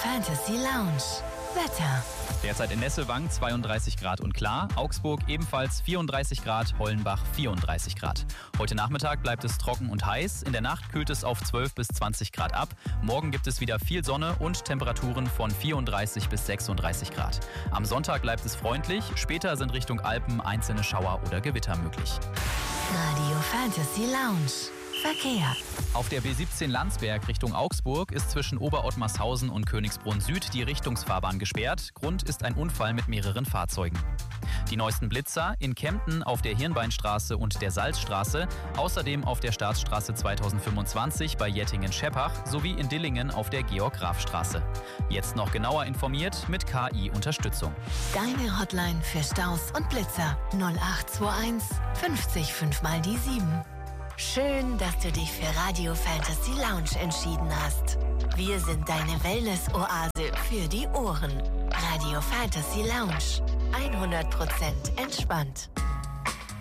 Fantasy Lounge. Wetter. Derzeit in Nesselwang 32 Grad und klar, Augsburg ebenfalls 34 Grad, Hollenbach 34 Grad. Heute Nachmittag bleibt es trocken und heiß, in der Nacht kühlt es auf 12 bis 20 Grad ab. Morgen gibt es wieder viel Sonne und Temperaturen von 34 bis 36 Grad. Am Sonntag bleibt es freundlich, später sind Richtung Alpen einzelne Schauer oder Gewitter möglich. Radio Fantasy Lounge. Verkehr. Auf der B17 Landsberg Richtung Augsburg ist zwischen Oberottmarshausen und Königsbrunn Süd die Richtungsfahrbahn gesperrt. Grund ist ein Unfall mit mehreren Fahrzeugen. Die neuesten Blitzer in Kempten auf der Hirnbeinstraße und der Salzstraße, außerdem auf der Staatsstraße 2025 bei Jettingen-Scheppach sowie in Dillingen auf der Georg-Graf-Straße. Jetzt noch genauer informiert mit KI-Unterstützung. Deine Hotline für Staus und Blitzer 0821 50 5 mal die 7. Schön, dass du dich für Radio Fantasy Lounge entschieden hast. Wir sind deine Wellness-Oase für die Ohren. Radio Fantasy Lounge. 100% entspannt.